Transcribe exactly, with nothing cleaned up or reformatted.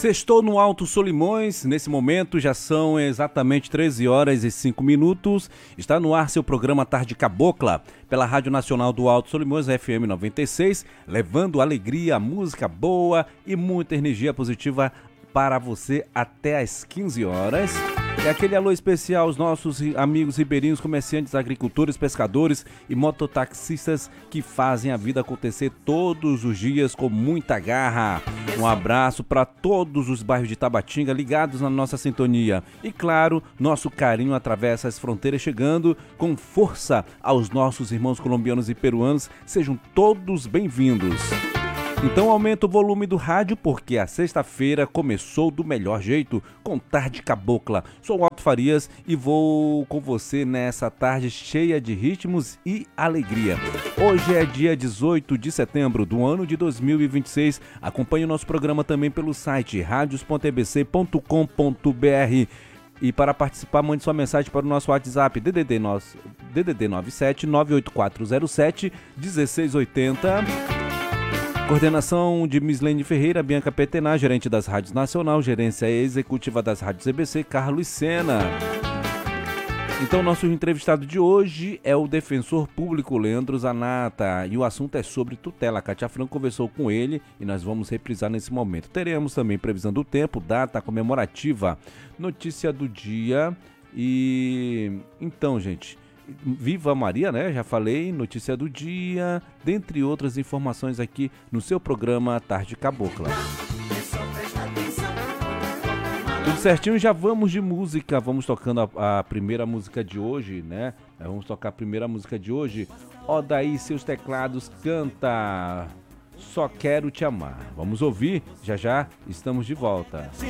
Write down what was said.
Sextou no Alto Solimões, nesse momento já são exatamente treze horas e cinco minutos. Está no ar seu programa Tarde Cabocla, pela Rádio Nacional do Alto Solimões, F M noventa e seis, levando alegria, música boa e muita energia positiva para você até às quinze horas. E aquele alô especial aos nossos amigos ribeirinhos, comerciantes, agricultores, pescadores e mototaxistas que fazem a vida acontecer todos os dias com muita garra. Um abraço para todos os bairros de Tabatinga ligados na nossa sintonia. E claro, nosso carinho atravessa as fronteiras, chegando com força aos nossos irmãos colombianos e peruanos. Sejam todos bem-vindos. Então aumenta o volume do rádio, porque a sexta-feira começou do melhor jeito, com Tarde Cabocla. Sou o Alto Farias e vou com você nessa tarde cheia de ritmos e alegria. Hoje é dia dezoito de setembro do ano de dois mil e vinte e seis. Acompanhe o nosso programa também pelo site radios ponto e b c ponto com ponto b r. E para participar, mande sua mensagem para o nosso WhatsApp D D D nove sete nove oito quatro zero sete um seis oito zero. Coordenação de Mislene Ferreira, Bianca Petenar, gerente das Rádios Nacional, gerência executiva das Rádios E B C, Carlos Sena. Então, nosso entrevistado de hoje é o defensor público Leandro Zanata e o assunto é sobre tutela. A Cátia Franco conversou com ele e nós vamos reprisar nesse momento. Teremos também previsão do tempo, data comemorativa, notícia do dia e... Então, gente... Viva Maria, né? Já falei, notícia do dia, dentre outras informações aqui no seu programa Tarde Cabocla. Tudo certinho, já vamos de música, vamos tocando a, a primeira música de hoje, né? Vamos tocar a primeira música de hoje. Odaí, seus teclados, canta Só Quero Te Amar. Vamos ouvir, já já estamos de volta. Se